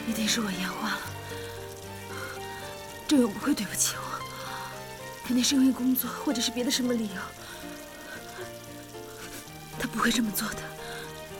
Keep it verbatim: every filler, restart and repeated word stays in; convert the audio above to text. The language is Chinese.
一定是我眼花了。郑勇不会对不起我，肯定是因为工作或者是别的什么理由，他不会这么做的。